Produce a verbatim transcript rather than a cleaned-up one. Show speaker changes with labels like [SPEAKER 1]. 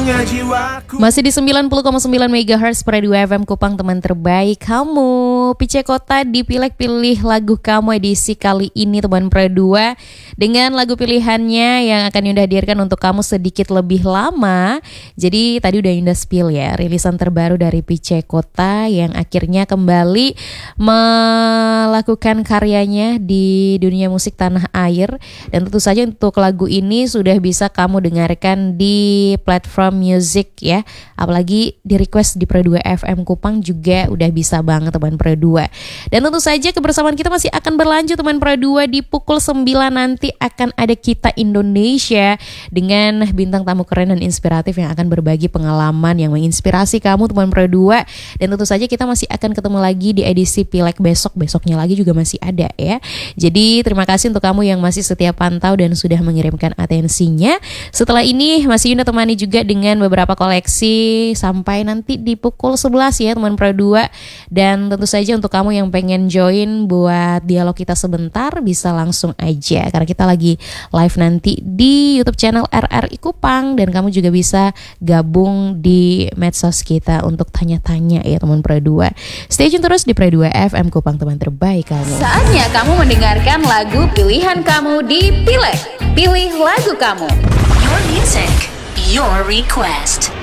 [SPEAKER 1] bunga jiwaku.
[SPEAKER 2] Masih di sembilan puluh koma sembilan megahertz Pro dua F M Kupang, teman terbaik kamu. Pice Kota di Pileg pilih lagu kamu edisi kali ini teman Pro dua, dengan lagu pilihannya yang akan Yunda hadirkan untuk kamu sedikit lebih lama. Jadi tadi udah Yunda spill ya, rilisan terbaru dari Pice Kota yang akhirnya kembali melakukan karyanya di dunia musik tanah air. Dan tentu saja untuk lagu ini sudah bisa kamu dengarkan di platform music ya. Apalagi di request di Pro dua F M Kupang juga udah bisa banget teman Pro dua. Dan tentu saja kebersamaan kita masih akan berlanjut teman Pro dua. Di pukul sembilan nanti akan ada Kita Indonesia dengan bintang tamu keren dan inspiratif yang akan berbagi pengalaman yang menginspirasi kamu teman Pro dua. Dan tentu saja kita masih akan ketemu lagi di edisi Pileg besok. Besoknya lagi juga masih ada ya. Jadi terima kasih untuk kamu yang masih setia pantau dan sudah mengirimkan atensinya. Setelah ini masih Yunda temani juga dengan beberapa koleksi sampai nanti di pukul sebelas ya teman Pro dua. Dan tentu saja untuk kamu yang pengen join buat dialog kita sebentar, bisa langsung aja karena kita lagi live nanti di YouTube channel R R I Kupang. Dan kamu juga bisa gabung di medsos kita untuk tanya-tanya ya teman Pro dua. Stay tune terus di Pro dua F M Kupang, teman terbaik kamu.
[SPEAKER 3] Saatnya kamu mendengarkan lagu pilihan kamu di Pileg. Pilih lagu kamu.
[SPEAKER 4] Your music, your request.